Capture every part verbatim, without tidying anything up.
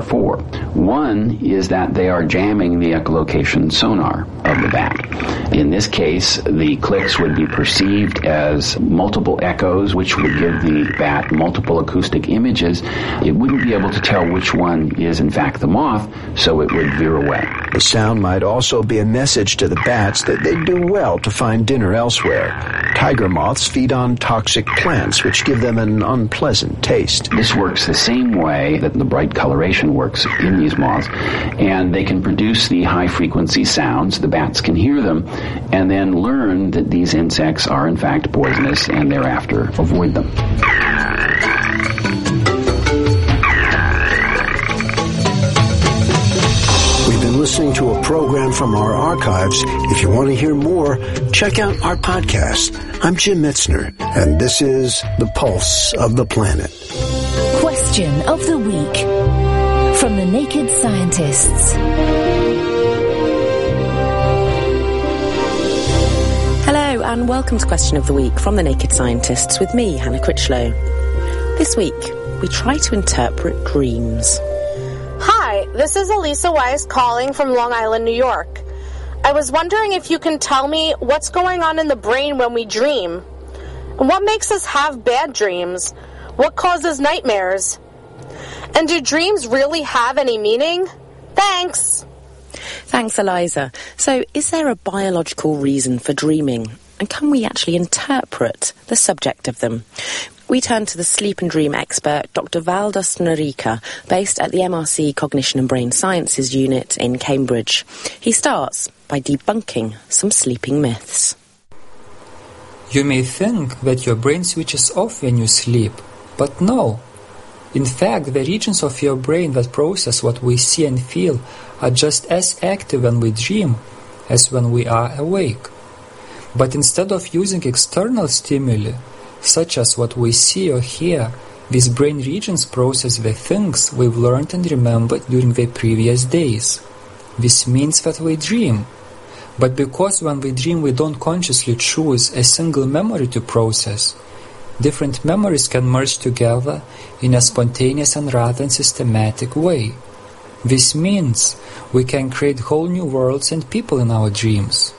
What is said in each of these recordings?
for. One is that they are jamming the echolocation sonar of the bat. In this case, the clicks would be perceived as multiple echoes, which would give the bat multiple acoustic images. It wouldn't be able to tell which one is in fact the moth, so it would veer away. The sound might also be a message to the bats that they do well to find dinner elsewhere. Tiger moths feed on toxic plants, which give them an unpleasant taste. This works the same way that the bright coloration works in these moths, and they can produce the high-frequency sounds. The bats can hear them and then learn that these insects are in fact poisonous and thereafter avoid them. Listening to a program from our archives. If you want to hear more, check out our podcast. I'm Jim Metzner, and this is The Pulse of the Planet. Question of the Week from the Naked Scientists. Hello, and welcome to Question of the Week from the Naked Scientists with me, Hannah Critchlow. This week, we try to interpret dreams. Hi, this is Elisa Weiss calling from Long Island, New York. I was wondering if you can tell me what's going on in the brain when we dream. And what makes us have bad dreams? What causes nightmares? And do dreams really have any meaning? Thanks. Thanks, Eliza. So, is there a biological reason for dreaming? And can we actually interpret the subject of them? We turn to the sleep and dream expert, Doctor Valdas Noreika, based at the M R C Cognition and Brain Sciences Unit in Cambridge. He starts by debunking some sleeping myths. You may think that your brain switches off when you sleep, but no. In fact, the regions of your brain that process what we see and feel are just as active when we dream as when we are awake. But instead of using external stimuli, such as what we see or hear, these brain regions process the things we've learned and remembered during the previous days. This means that we dream. But because when we dream we don't consciously choose a single memory to process, different memories can merge together in a spontaneous and rather systematic way. This means we can create whole new worlds and people in our dreams.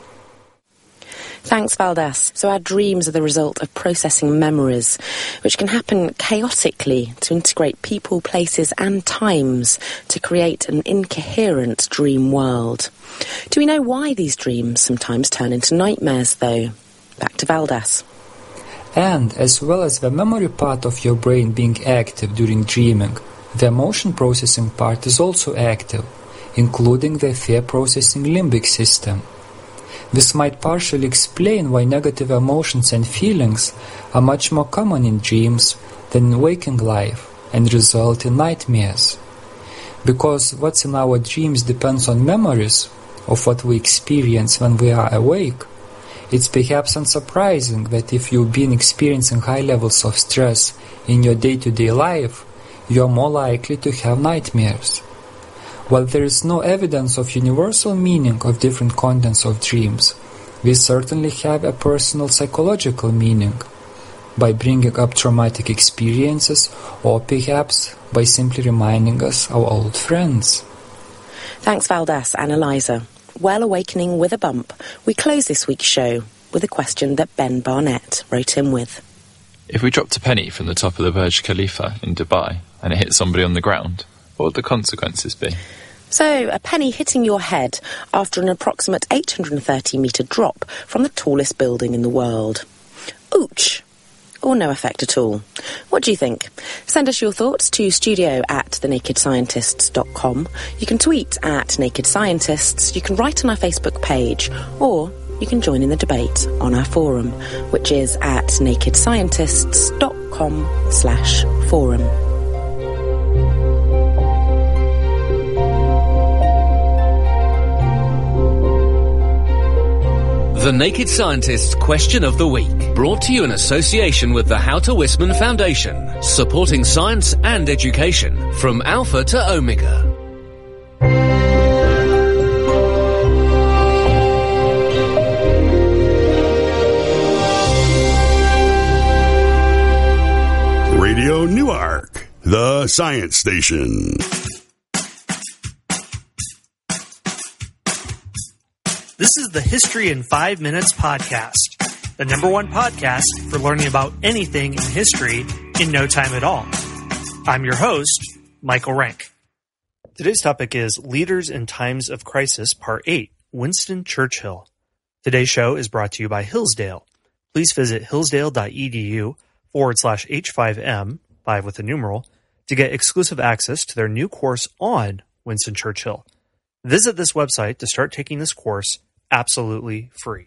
Thanks, Valdas. So our dreams are the result of processing memories, which can happen chaotically to integrate people, places and times to create an incoherent dream world. Do we know why these dreams sometimes turn into nightmares, though? Back to Valdas. And as well as the memory part of your brain being active during dreaming, the emotion processing part is also active, including the fear processing limbic system. This might partially explain why negative emotions and feelings are much more common in dreams than in waking life and result in nightmares. Because what's in our dreams depends on memories of what we experience when we are awake, it's perhaps unsurprising that if you've been experiencing high levels of stress in your day-to-day life, you're more likely to have nightmares. While there is no evidence of universal meaning of different contents of dreams, we certainly have a personal psychological meaning by bringing up traumatic experiences or perhaps by simply reminding us our old friends. Thanks, Valdas and Eliza. Well, awakening with a bump, we close this week's show with a question that Ben Barnett wrote in with. If we dropped a penny from the top of the Burj Khalifa in Dubai and it hit somebody on the ground, what would the consequences be? So, a penny hitting your head after an approximate eight hundred thirty metre drop from the tallest building in the world. Ouch! Or no effect at all. What do you think? Send us your thoughts to studio at the naked scientists dot com. You can tweet at Naked Scientists, you can write on our Facebook page, or you can join in the debate on our forum, which is at naked scientists dot com slash forum. The Naked Scientists Question of the Week, brought to you in association with the Houter Wisman Foundation, supporting science and education from Alpha to Omega. Radio Newark, the science station. This is the History in Five Minutes podcast, the number one podcast for learning about anything in history in no time at all. I'm your host, Michael Rank. Today's topic is Leaders in Times of Crisis, Part eight, Winston Churchill. Today's show is brought to you by Hillsdale. Please visit hillsdale.edu forward slash H5M, five with a numeral, to get exclusive access to their new course on Winston Churchill. Visit this website to start taking this course absolutely free.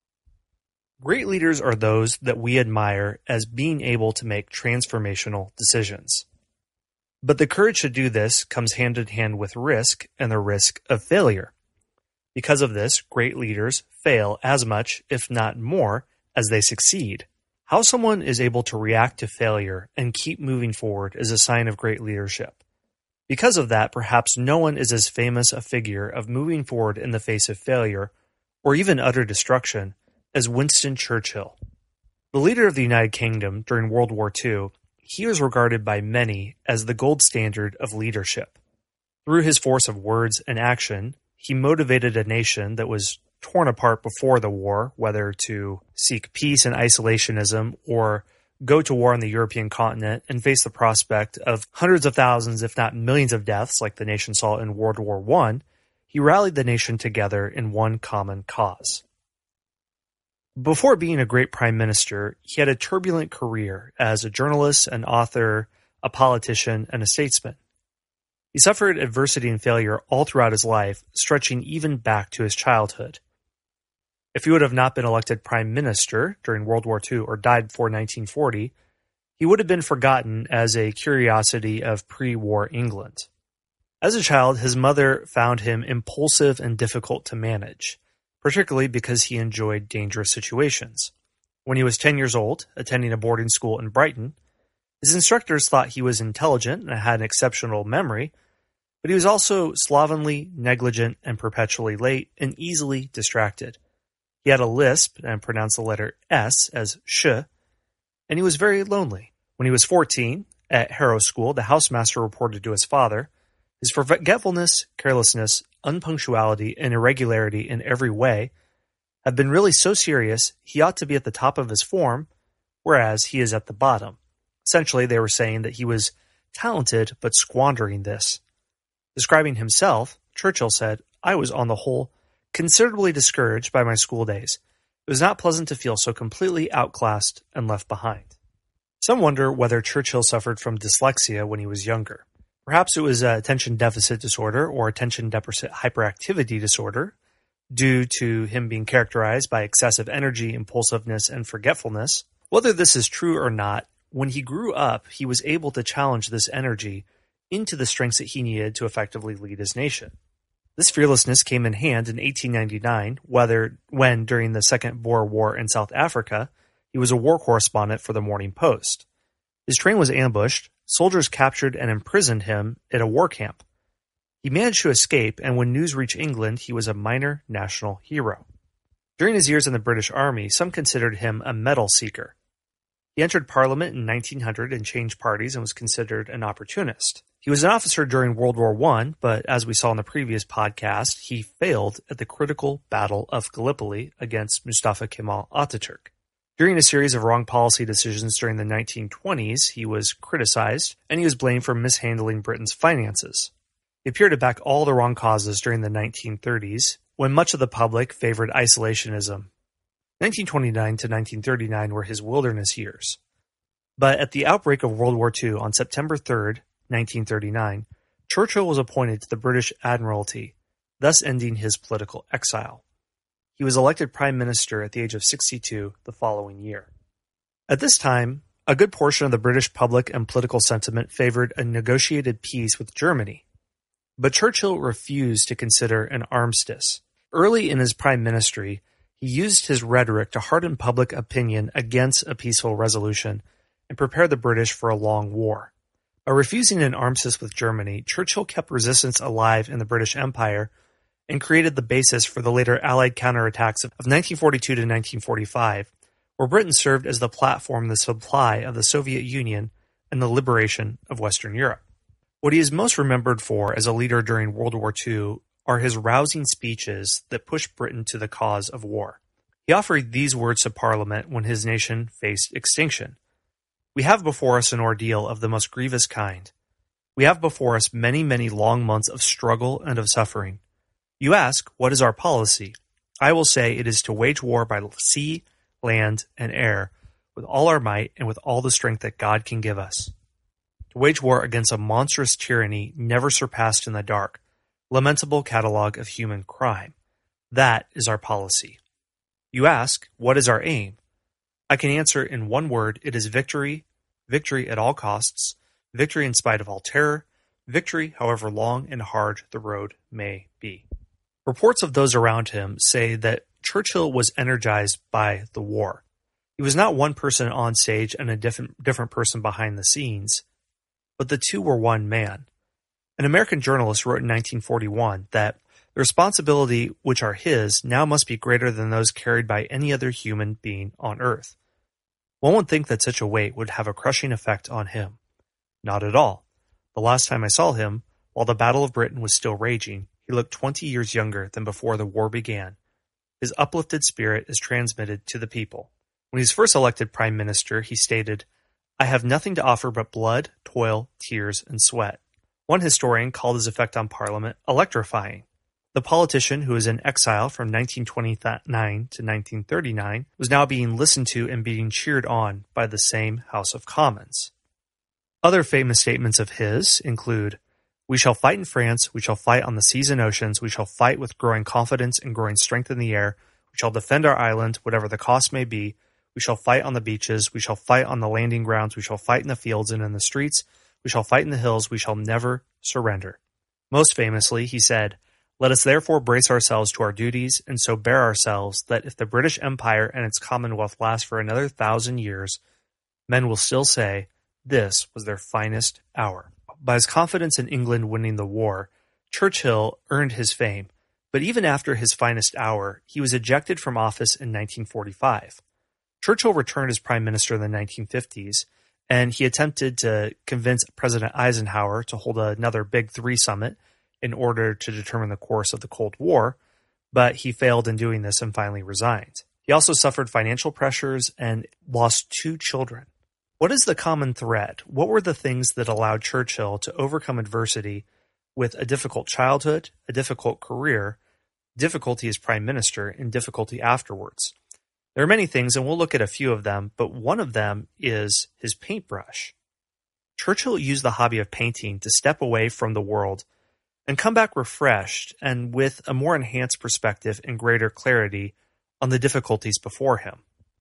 Great leaders are those that we admire as being able to make transformational decisions. But the courage to do this comes hand in hand with risk and the risk of failure. Because of this, great leaders fail as much, if not more, as they succeed. How someone is able to react to failure and keep moving forward is a sign of great leadership. Because of that, perhaps no one is as famous a figure of moving forward in the face of failure, or even utter destruction, as Winston Churchill. The leader of the United Kingdom during World War Two, he was regarded by many as the gold standard of leadership. Through his force of words and action, he motivated a nation that was torn apart before the war, whether to seek peace and isolationism or go to war on the European continent and face the prospect of hundreds of thousands, if not millions of deaths like the nation saw in World War One. He rallied the nation together in one common cause. Before being a great prime minister, he had a turbulent career as a journalist, an author, a politician, and a statesman. He suffered adversity and failure all throughout his life, stretching even back to his childhood. If he would have not been elected prime minister during World War Two or died before nineteen forty, he would have been forgotten as a curiosity of pre-war England. As a child, his mother found him impulsive and difficult to manage, particularly because he enjoyed dangerous situations. When he was ten years old, attending a boarding school in Brighton, his instructors thought he was intelligent and had an exceptional memory, but he was also slovenly, negligent, and perpetually late and easily distracted. He had a lisp and pronounced the letter S as sh, and he was very lonely. When he was fourteen, at Harrow School, the housemaster reported to his father, his forgetfulness, carelessness, unpunctuality, and irregularity in every way have been really so serious he ought to be at the top of his form, whereas he is at the bottom. Essentially, they were saying that he was talented but squandering this. Describing himself, Churchill said, "I was on the whole considerably discouraged by my school days. It was not pleasant to feel so completely outclassed and left behind." Some wonder whether Churchill suffered from dyslexia when he was younger. Perhaps it was attention deficit disorder or attention deficit hyperactivity disorder, due to him being characterized by excessive energy, impulsiveness, and forgetfulness. Whether this is true or not, when he grew up, he was able to challenge this energy into the strengths that he needed to effectively lead his nation. This fearlessness came in hand in eighteen ninety-nine, whether, when, during the Second Boer War in South Africa, he was a war correspondent for the Morning Post. His train was ambushed, soldiers captured and imprisoned him at a war camp. He managed to escape, and when news reached England, he was a minor national hero. During his years in the British Army, some considered him a medal seeker. He entered Parliament in nineteen hundred and changed parties and was considered an opportunist. He was an officer during World War One, but as we saw in the previous podcast, he failed at the critical Battle of Gallipoli against Mustafa Kemal Ataturk. During a series of wrong policy decisions during the nineteen twenties, he was criticized, and he was blamed for mishandling Britain's finances. He appeared to back all the wrong causes during the nineteen thirties, when much of the public favored isolationism. nineteen twenty-nine to nineteen thirty-nine were his wilderness years. But at the outbreak of World War Two on September third, nineteen thirty-nine, Churchill was appointed to the British Admiralty, thus ending his political exile. He was elected Prime Minister at the age of sixty-two the following year. At this time, a good portion of the British public and political sentiment favored a negotiated peace with Germany. But Churchill refused to consider an armistice. Early in his prime ministry, he used his rhetoric to harden public opinion against a peaceful resolution and prepare the British for a long war. By refusing an armistice with Germany, Churchill kept resistance alive in the British Empire and created the basis for the later Allied counterattacks of nineteen forty-two to nineteen forty-five, where Britain served as the platform, the supply of the Soviet Union, and the liberation of Western Europe. What he is most remembered for as a leader during World War Two are his rousing speeches that pushed Britain to the cause of war. He offered these words to Parliament when his nation faced extinction. We have before us an ordeal of the most grievous kind. We have before us many, many long months of struggle and of suffering. You ask, what is our policy? I will say it is to wage war by sea, land, and air, with all our might and with all the strength that God can give us. To wage war against a monstrous tyranny never surpassed in the dark, lamentable catalogue of human crime. That is our policy. You ask, what is our aim? I can answer in one word, it is victory, victory at all costs, victory in spite of all terror, victory however long and hard the road may be. Reports of those around him say that Churchill was energized by the war. He was not one person on stage and a different, different person behind the scenes, but the two were one man. An American journalist wrote in nineteen forty-one that the responsibility which are his now must be greater than those carried by any other human being on earth. One would think that such a weight would have a crushing effect on him. Not at all. The last time I saw him, while the Battle of Britain was still raging, he looked twenty years younger than before the war began. His uplifted spirit is transmitted to the people. When he was first elected prime minister, he stated, I have nothing to offer but blood, toil, tears, and sweat. One historian called his effect on Parliament electrifying. The politician who was in exile from nineteen twenty-nine to nineteen thirty-nine was now being listened to and being cheered on by the same House of Commons. Other famous statements of his include, we shall fight in France, we shall fight on the seas and oceans, we shall fight with growing confidence and growing strength in the air, we shall defend our island, whatever the cost may be, we shall fight on the beaches, we shall fight on the landing grounds, we shall fight in the fields and in the streets, we shall fight in the hills, we shall never surrender. Most famously, he said, let us therefore brace ourselves to our duties, and so bear ourselves that if the British Empire and its Commonwealth last for another thousand years, men will still say, this was their finest hour. By his confidence in England winning the war, Churchill earned his fame, but even after his finest hour, he was ejected from office in nineteen forty-five. Churchill returned as prime minister in the nineteen fifties, and he attempted to convince President Eisenhower to hold another Big Three summit in order to determine the course of the Cold War, but he failed in doing this and finally resigned. He also suffered financial pressures and lost two children. What is the common thread? What were the things that allowed Churchill to overcome adversity with a difficult childhood, a difficult career, difficulty as prime minister, and difficulty afterwards? There are many things, and we'll look at a few of them, but one of them is his paintbrush. Churchill used the hobby of painting to step away from the world and come back refreshed and with a more enhanced perspective and greater clarity on the difficulties before him.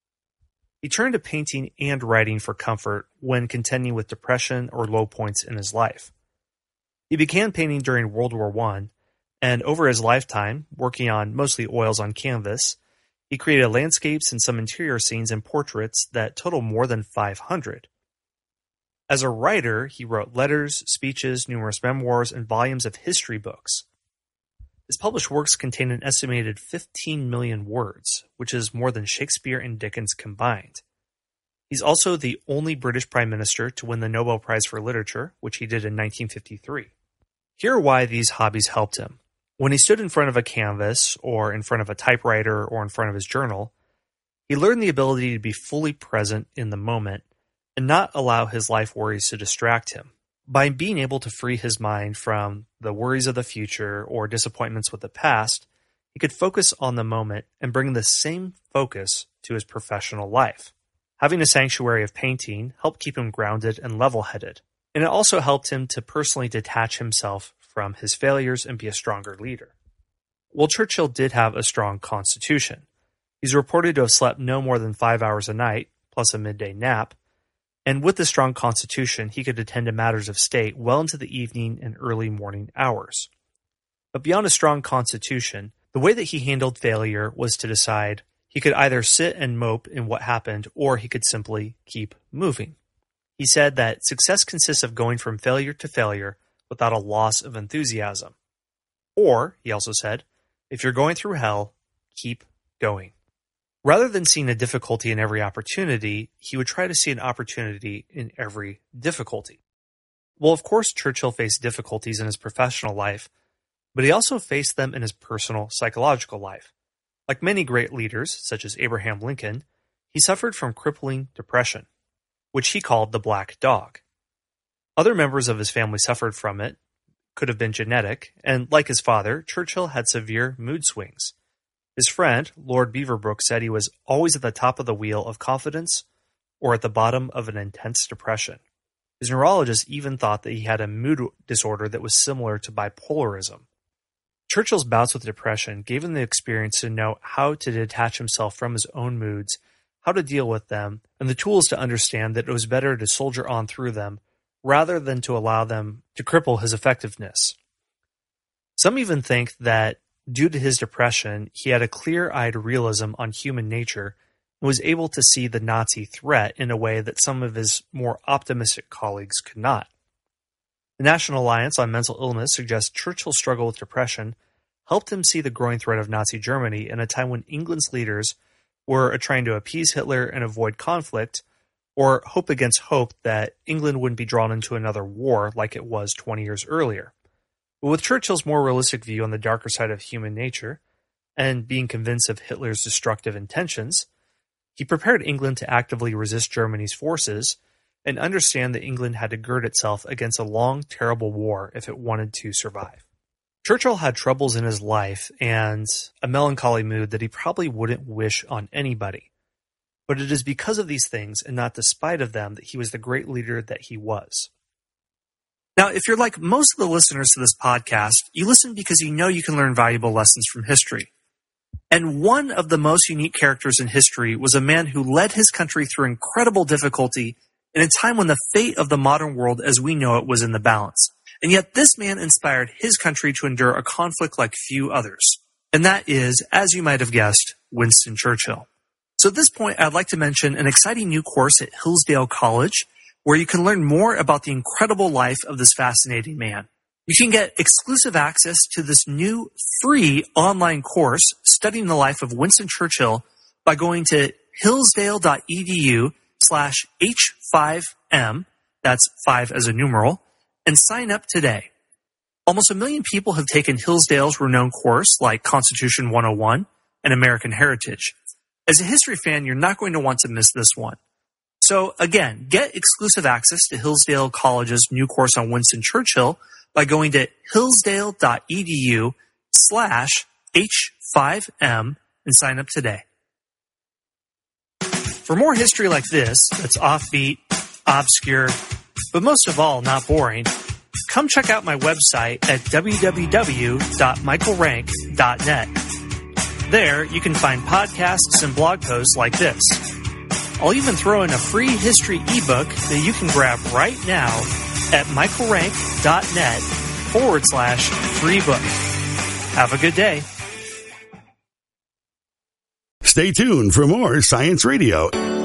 He turned to painting and writing for comfort when contending with depression or low points in his life. He began painting during World War One, and over his lifetime, working on mostly oils on canvas, he created landscapes and some interior scenes and portraits that total more than five hundred. As a writer, he wrote letters, speeches, numerous memoirs, and volumes of history books. His published works contain an estimated fifteen million words, which is more than Shakespeare and Dickens combined. He's also the only British Prime Minister to win the Nobel Prize for Literature, which he did in nineteen fifty-three. Here are why these hobbies helped him. When he stood in front of a canvas, or in front of a typewriter, or in front of his journal, he learned the ability to be fully present in the moment and not allow his life worries to distract him. By being able to free his mind from the worries of the future or disappointments with the past, he could focus on the moment and bring the same focus to his professional life. Having a sanctuary of painting helped keep him grounded and level-headed, and it also helped him to personally detach himself from his failures and be a stronger leader. Well, Churchill did have a strong constitution. He's reported to have slept no more than five hours a night, plus a midday nap, and with the strong constitution, he could attend to matters of state well into the evening and early morning hours. But beyond a strong constitution, the way that he handled failure was to decide he could either sit and mope in what happened, or he could simply keep moving. He said that success consists of going from failure to failure without a loss of enthusiasm. Or, he also said, if you're going through hell, keep going. Rather than seeing a difficulty in every opportunity, he would try to see an opportunity in every difficulty. Well, of course, Churchill faced difficulties in his professional life, but he also faced them in his personal psychological life. Like many great leaders, such as Abraham Lincoln, he suffered from crippling depression, which he called the Black Dog. Other members of his family suffered from it, could have been genetic, and like his father, Churchill had severe mood swings. His friend, Lord Beaverbrook, said he was always at the top of the wheel of confidence or at the bottom of an intense depression. His neurologist even thought that he had a mood disorder that was similar to bipolarism. Churchill's bouts with depression gave him the experience to know how to detach himself from his own moods, how to deal with them, and the tools to understand that it was better to soldier on through them rather than to allow them to cripple his effectiveness. Some even think that due to his depression, he had a clear-eyed realism on human nature and was able to see the Nazi threat in a way that some of his more optimistic colleagues could not. The National Alliance on Mental Illness suggests Churchill's struggle with depression helped him see the growing threat of Nazi Germany in a time when England's leaders were trying to appease Hitler and avoid conflict, or hope against hope that England wouldn't be drawn into another war like it was twenty years earlier. But with Churchill's more realistic view on the darker side of human nature, and being convinced of Hitler's destructive intentions, he prepared England to actively resist Germany's forces and understand that England had to gird itself against a long, terrible war if it wanted to survive. Churchill had troubles in his life and a melancholy mood that he probably wouldn't wish on anybody. But it is because of these things and not despite of them that he was the great leader that he was. Now, if you're like most of the listeners to this podcast, you listen because you know you can learn valuable lessons from history. And one of the most unique characters in history was a man who led his country through incredible difficulty in a time when the fate of the modern world as we know it was in the balance. And yet this man inspired his country to endure a conflict like few others. And that is, as you might have guessed, Winston Churchill. So at this point, I'd like to mention an exciting new course at Hillsdale College where you can learn more about the incredible life of this fascinating man. You can get exclusive access to this new free online course studying the life of Winston Churchill by going to hillsdale.edu slash H5M, that's five as a numeral, and sign up today. Almost a million people have taken Hillsdale's renowned course like Constitution one oh one and American Heritage. As a history fan, you're not going to want to miss this one. So again, get exclusive access to Hillsdale College's new course on Winston Churchill by going to hillsdale.edu slash H5M and sign up today. For more history like this, that's offbeat, obscure, but most of all, not boring, come check out my website at w w w dot michael rank dot net. There, you can find podcasts and blog posts like this. I'll even throw in a free history ebook that you can grab right now at michaelrank.net forward slash free book. Have a good day. Stay tuned for more Science Radio.